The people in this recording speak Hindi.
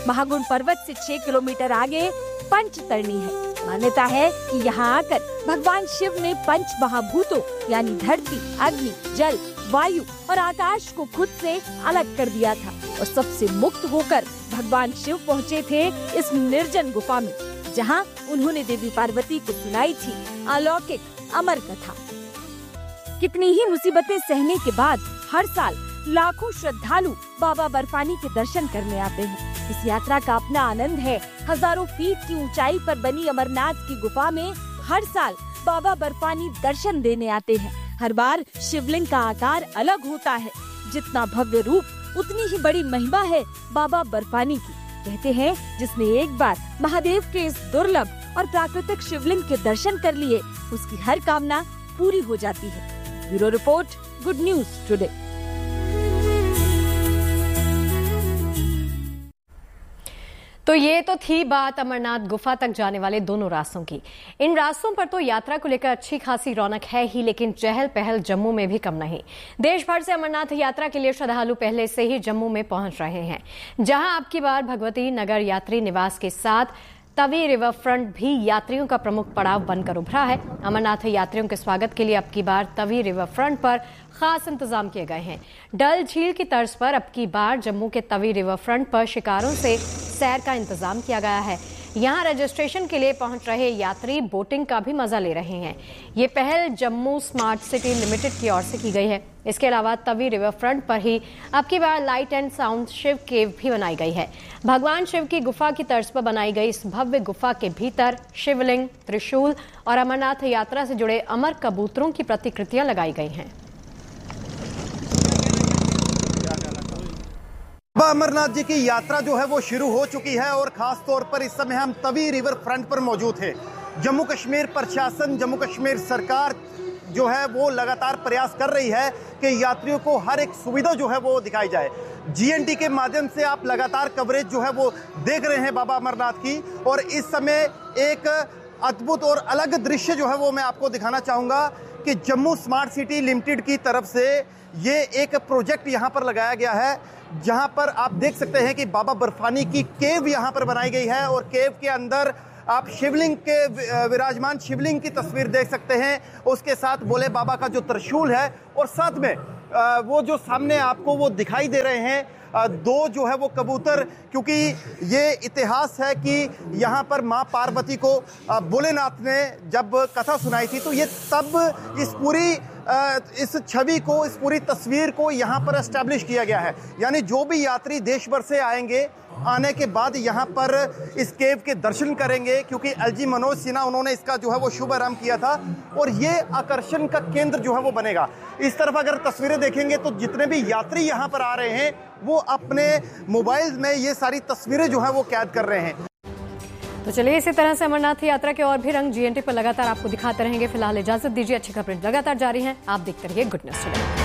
महागुण पर्वत से 6 किलोमीटर आगे पंचतरणी है। मान्यता है कि यहाँ आकर भगवान शिव ने पंच महाभूतों यानी धरती, अग्नि, जल, वायु और आकाश को खुद से अलग कर दिया था और सबसे मुक्त होकर भगवान शिव पहुँचे थे इस निर्जन गुफा में, जहाँ उन्होंने देवी पार्वती को सुनाई थी अलौकिक अमर कथा। कितनी ही मुसीबतें सहने के बाद हर साल लाखों श्रद्धालु बाबा बर्फानी के दर्शन करने आते हैं। इस यात्रा का अपना आनंद है। हजारों फीट की ऊंचाई पर बनी अमरनाथ की गुफा में हर साल बाबा बर्फानी दर्शन देने आते हैं। हर बार शिवलिंग का आकार अलग होता है। जितना भव्य रूप उतनी ही बड़ी महिमा है बाबा बर्फानी की। कहते हैं जिसने एक बार महादेव के इस दुर्लभ और प्राकृतिक शिवलिंग के दर्शन कर लिए, उसकी हर कामना पूरी हो जाती है। Bureau report, good news today. तो ये तो थी बात अमरनाथ गुफा तक जाने वाले दोनों रास्तों की। इन रास्तों पर तो यात्रा को लेकर अच्छी खासी रौनक है ही, लेकिन चहल पहल जम्मू में भी कम नहीं। देश भर से अमरनाथ यात्रा के लिए श्रद्धालु पहले से ही जम्मू में पहुंच रहे हैं, जहां अब की बार भगवती नगर यात्री निवास के साथ तवी रिवर फ्रंट भी यात्रियों का प्रमुख पड़ाव बनकर उभरा है। अमरनाथ यात्रियों के स्वागत के लिए अब की बार तवी रिवर फ्रंट पर खास इंतजाम किए गए हैं। डल झील की तर्ज पर अब की बार जम्मू के तवी रिवर फ्रंट पर शिकारों से सैर का इंतजाम किया गया है। यहाँ रजिस्ट्रेशन के लिए पहुंच रहे यात्री बोटिंग का भी मजा ले रहे हैं। ये पहल जम्मू स्मार्ट सिटी लिमिटेड की ओर से की गई है। इसके अलावा तवी रिवर फ्रंट पर ही अब की बार लाइट एंड साउंड शिव केव भी बनाई गई है। भगवान शिव की गुफा की तर्ज पर बनाई गई इस भव्य गुफा के भीतर शिवलिंग, त्रिशूल और अमरनाथ यात्रा से जुड़े अमर कबूतरों की प्रतिकृतियां लगाई गई हैं। बाबा अमरनाथ जी की यात्रा जो है वो शुरू हो चुकी है और खास तौर पर इस समय हम तवी रिवर फ्रंट पर मौजूद हैं। जम्मू कश्मीर प्रशासन, जम्मू कश्मीर सरकार जो है वो लगातार प्रयास कर रही है कि यात्रियों को हर एक सुविधा जो है वो दिखाई जाए। जीएनटी के माध्यम से आप लगातार कवरेज जो है वो देख रहे हैं बाबा अमरनाथ की, और इस समय एक अद्भुत और अलग दृश्य जो है वो मैं आपको दिखाना चाहूँगा कि जम्मू स्मार्ट सिटी लिमिटेड की तरफ से ये एक प्रोजेक्ट यहाँ पर लगाया गया है, जहाँ पर आप देख सकते हैं कि बाबा बर्फानी की केव यहाँ पर बनाई गई है और केव के अंदर आप शिवलिंग के विराजमान शिवलिंग की तस्वीर देख सकते हैं। उसके साथ भोले बाबा का जो त्रिशूल है और साथ में वो जो सामने आपको वो दिखाई दे रहे हैं दो जो है वो कबूतर, क्योंकि ये इतिहास है कि यहाँ पर माँ पार्वती को भोलेनाथ ने जब कथा सुनाई थी तो ये तब इस छवि को, इस पूरी तस्वीर को यहाँ पर एस्टैब्लिश किया गया है। यानी जो भी यात्री देश भर से आएंगे, आने के बाद यहाँ पर इस केव के दर्शन करेंगे, क्योंकि एलजी मनोज सिन्हा उन्होंने इसका जो है वो शुभारंभ किया था और ये आकर्षण का केंद्र जो है वो बनेगा। इस तरफ अगर तस्वीरें देखेंगे तो जितने भी यात्री यहाँ पर आ रहे हैं वो अपने मोबाइल में ये सारी तस्वीरें जो है वो कैद कर रहे हैं। तो चलिए, इसी तरह से अमरनाथ यात्रा के और भी रंग जीएनटी पर लगातार आपको दिखाते रहेंगे। फिलहाल इजाजत दीजिए, अच्छी खबरें लगातार जारी हैं। आप देखते रहिए गुड न्यूज टुडे।